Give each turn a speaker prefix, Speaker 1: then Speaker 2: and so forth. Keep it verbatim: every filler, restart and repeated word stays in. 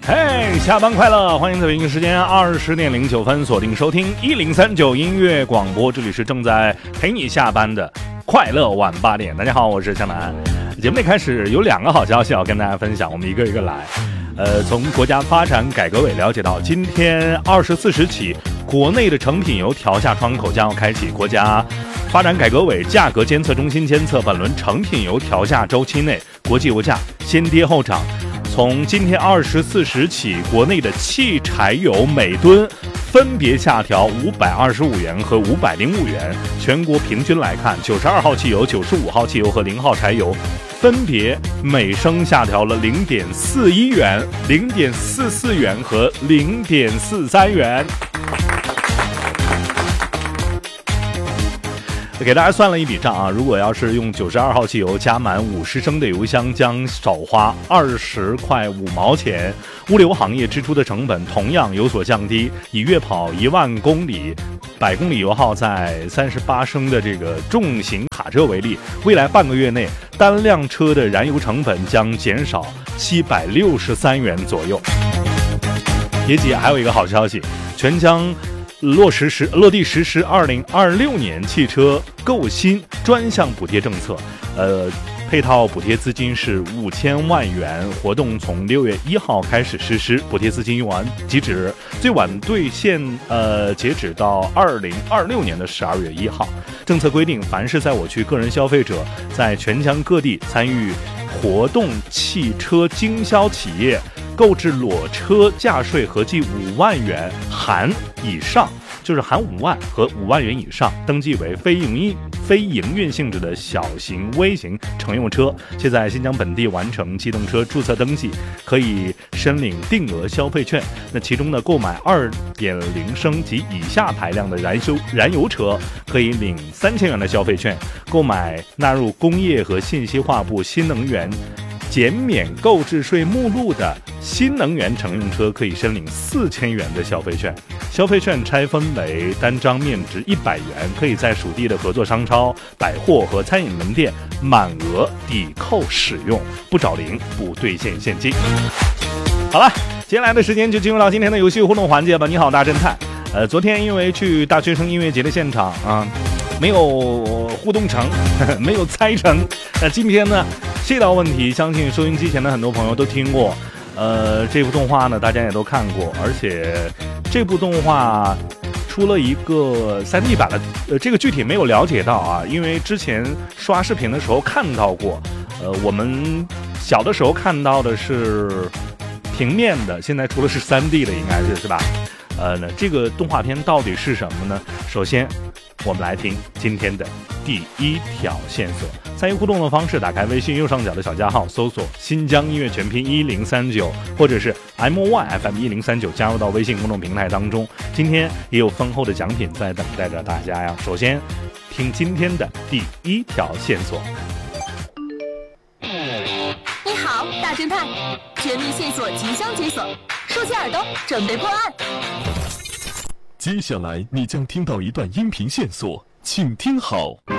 Speaker 1: 嘿、hey, 下班快乐，欢迎在北京时间二十点零九分锁定收听一零三九音乐广播，这里是正在陪你下班的快乐晚八点。大家好，我是向南。节目里开始有两个好消息要跟大家分享，我们一个一个来。呃，从国家发展改革委了解到，今天二十四时起，国内的成品油调价窗口将要开启。国家发展改革委价格监测中心监测，本轮成品油调价周期内，国际油价先跌后涨。从今天二十四时起，国内的汽柴油每吨分别下调五百二十五元和五百零五元。全国平均来看，九十二号汽油、九十五号汽油和零号柴油分别每升下调了零点四一元、零点四四元和零点四三元。给大家算了一笔账啊，如果要是用九十二号汽油加满五十升的油箱，将少花二十块五毛钱。物流行业支出的成本同样有所降低。以月跑一万公里、百公里油耗在三十八升的这个重型卡车为例，未来半个月内单辆车的燃油成本将减少七百六十三元左右。别急，还有一个好消息，全将落实实落地实施二零二六年汽车购新专项补贴政策，呃，配套补贴资金是五千万元，活动从六月一号开始实施，补贴资金用完即止，最晚兑现呃截止到二零二六年的十二月一号。政策规定，凡是在我区个人消费者在全疆各地参与活动汽车经销企业，购置裸车价税合计五万元含以上，就是含五万和五万元以上，登记为非营运非营运性质的小型微型乘用车，且在新疆本地完成机动车注册登记，可以申领定额消费券。那其中呢，购买 二点零 升及以下排量的燃油燃油车可以领三千元的消费券，购买纳入工业和信息化部新能源减免购置税目录的新能源乘用车可以申领四千元的消费券。消费券拆分为单张面值一百元，可以在属地的合作商超、百货和餐饮门店满额抵扣使用，不找零，不兑现现金。好了，接下来的时间就进入到今天的游戏互动环节吧。你好，大侦探。呃，昨天因为去大学生音乐节的现场啊，没有互动成，呵呵没有猜成。那今天呢，这道问题相信收音机前的很多朋友都听过。呃，这部动画呢，大家也都看过，而且这部动画出了一个 三 D 版的，呃，这个具体没有了解到啊，因为之前刷视频的时候看到过。呃，我们小的时候看到的是平面的，现在出的是 三 D 的，应该是是吧？呃，那这个动画片到底是什么呢？首先，我们来听今天的第一条线索。参与互动的方式，打开微信右上角的小加号，搜索新疆音乐全拼一零三九，或者是 M Y F M 一零三九，加入到微信公众平台当中。今天也有丰厚的奖品在等待着大家呀。首先，听今天的第一条线索。
Speaker 2: 你好，大侦探，绝密线索即将解锁，竖起耳朵，准备破案。
Speaker 3: 接下来你将听到一段音频线索，请听好。